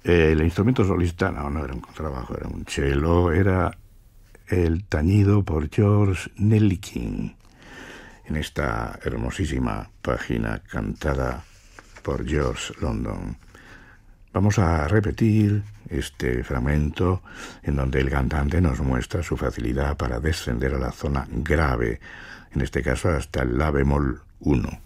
El instrumento solista no era un contrabajo, era un cello, era el tañido por George Nellikin en esta hermosísima página cantada por George London. Vamos a repetir este fragmento en donde el cantante nos muestra su facilidad para descender a la zona grave, en este caso hasta el la bemol 1.